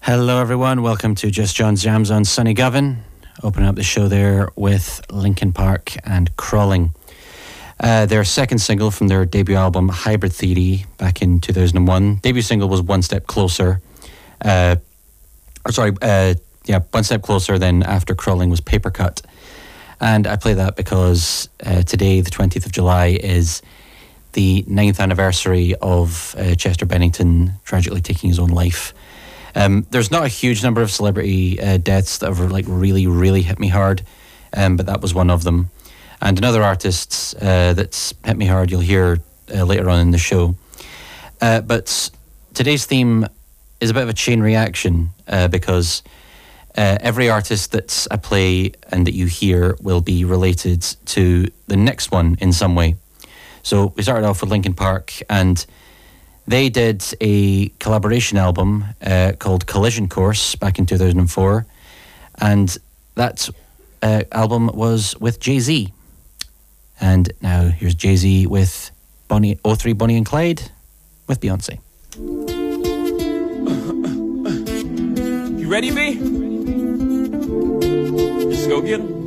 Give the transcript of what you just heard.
Hello everyone, welcome to Just John's Jams on Sunny Govan. Opening up the show there with Linkin Park and Crawling. Their second single from their debut album Hybrid Theory back in 2001. Debut single was One Step Closer. One Step Closer, then after Crawling was Paper Cut. And I play that because today, the 20th of July, is the 9th anniversary of Chester Bennington tragically taking his own life. There's not a huge number of celebrity deaths that have really, really hit me hard, but that was one of them. And another artist that's hit me hard, you'll hear later on in the show. But today's theme is a bit of a chain reaction because every artist that I play and that you hear will be related to the next one in some way. So we started off with Linkin Park, and they did a collaboration album called Collision Course back in 2004, and that album was with Jay-Z. And now here's Jay-Z with O3 Bonnie and Clyde with Beyonce. You ready, B? Just go get 'em.